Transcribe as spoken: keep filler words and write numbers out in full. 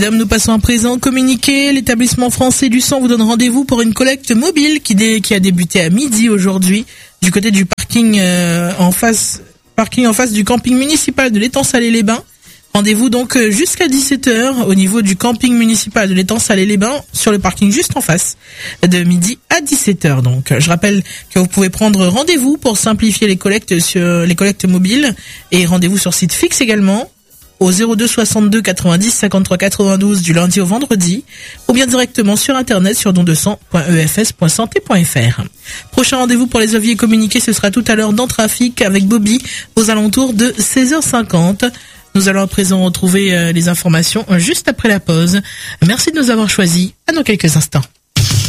Mesdames, nous passons à présent communiquer. L'établissement français du sang vous donne rendez-vous pour une collecte mobile qui, dé, qui a débuté à midi aujourd'hui du côté du parking euh, en face parking en face du camping municipal de l'Étang-Salé-les-Bains. Rendez-vous donc jusqu'à dix-sept heures au niveau du camping municipal de l'Étang-Salé-les-Bains sur le parking juste en face de midi à dix-sept heures. Donc, je rappelle que vous pouvez prendre rendez-vous pour simplifier les collectes sur les collectes mobiles et rendez-vous sur site fixe également au zéro deux soixante-deux quatre-vingt-dix cinquante-trois quatre-vingt-douze du lundi au vendredi ou bien directement sur internet sur don deux cents point e f s point santé point f r. Prochain rendez-vous pour les avis et communiqués, ce sera tout à l'heure dans Trafic avec Bobby aux alentours de seize heures cinquante. Nous allons à présent retrouver les informations juste après la pause. Merci de nous avoir choisis. À dans quelques instants.